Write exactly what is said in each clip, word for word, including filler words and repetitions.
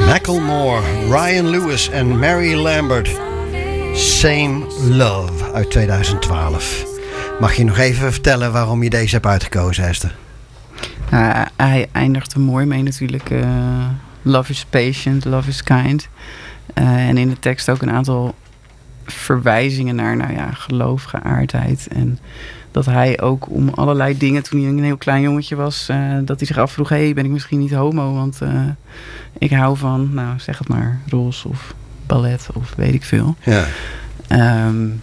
Macklemore, Ryan Lewis en Mary Lambert. Same Love uit tweeduizend twaalf. Mag je nog even vertellen waarom je deze hebt uitgekozen, Esther? Uh, hij eindigt er mooi mee natuurlijk. Uh, love is patient, love is kind. Uh, en in de tekst ook een aantal verwijzingen naar nou ja, geloof, geaardheid. En dat hij ook om allerlei dingen, toen hij een heel klein jongetje was, uh, dat hij zich afvroeg, hé, hey, ben ik misschien niet homo? Want uh, ik hou van, nou zeg het maar, roze of ballet of weet ik veel. Ja, um,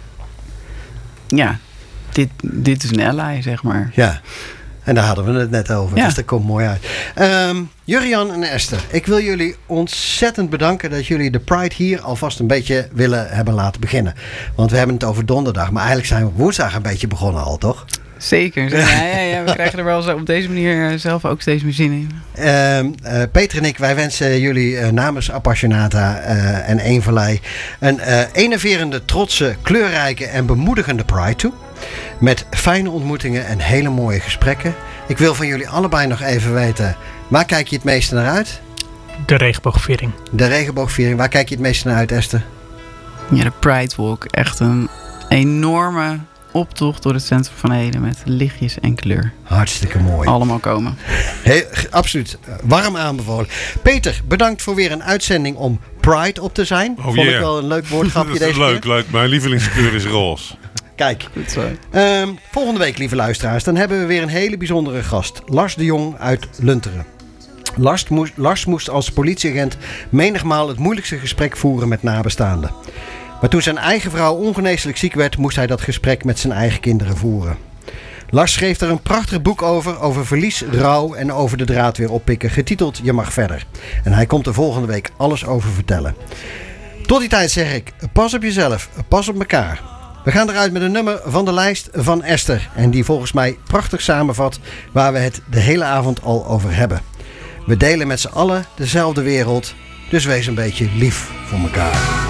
ja dit, dit is een ally, zeg maar. Ja. En daar hadden we het net over, ja. Dus dat komt mooi uit. Um, Jurriaan en Esther, ik wil jullie ontzettend bedanken dat jullie de Pride hier alvast een beetje willen hebben laten beginnen. Want we hebben het over donderdag, maar eigenlijk zijn we op woensdag een beetje begonnen al, toch? Zeker. Ja, ja, ja, we krijgen er wel zo op deze manier zelf ook steeds meer zin in. Uh, uh, Peter en ik, wij wensen jullie uh, namens Appassionata uh, en Eenverlei een uh, enerverende, trotse, kleurrijke en bemoedigende Pride toe. Met fijne ontmoetingen en hele mooie gesprekken. Ik wil van jullie allebei nog even weten, waar kijk je het meeste naar uit? De regenboogviering. De regenboogviering. Waar kijk je het meeste naar uit, Esther? Ja, de Pride Walk. Echt een enorme optocht door het centrum van Ede met lichtjes en kleur. Hartstikke mooi. Allemaal komen. Heel, absoluut. Warm aanbevolen. Peter, bedankt voor weer een uitzending om Pride op te zijn. Oh, Vond yeah. ik wel een leuk woordgrapje deze leuk, keer. leuk. Mijn lievelingskleur is roze. Kijk. Goed zo. Um, volgende week, lieve luisteraars, dan hebben we weer een hele bijzondere gast. Lars de Jong uit Lunteren. Lars moest, Lars moest als politieagent menigmaal het moeilijkste gesprek voeren met nabestaanden. Maar toen zijn eigen vrouw ongeneeslijk ziek werd, moest hij dat gesprek met zijn eigen kinderen voeren. Lars schreef er een prachtig boek over, over verlies, rouw en over de draad weer oppikken, getiteld Je mag verder. En hij komt er volgende week alles over vertellen. Tot die tijd zeg ik, pas op jezelf, pas op elkaar. We gaan eruit met een nummer van de lijst van Esther. En die volgens mij prachtig samenvat waar we het de hele avond al over hebben. We delen met z'n allen dezelfde wereld, dus wees een beetje lief voor elkaar.